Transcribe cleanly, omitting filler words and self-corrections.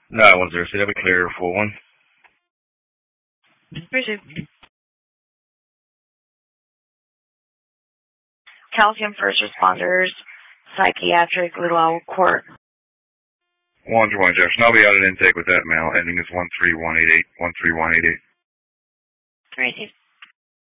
910, CW clear, full one. Pursuit. Calcium first responders, psychiatric, Little Owl Court. 121 Jefferson. I'll be out at intake with that mail. Ending is 13188. 13188. 318.